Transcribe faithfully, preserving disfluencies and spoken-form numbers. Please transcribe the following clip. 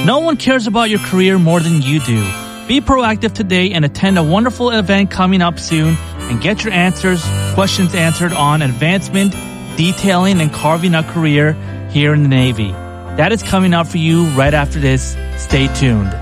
No one cares about your career more than you do. Be proactive today and attend a wonderful event coming up soon and get your answers, questions answered on advancement, detailing, and carving a career here in the Navy. That is coming up for you right after this. Stay tuned.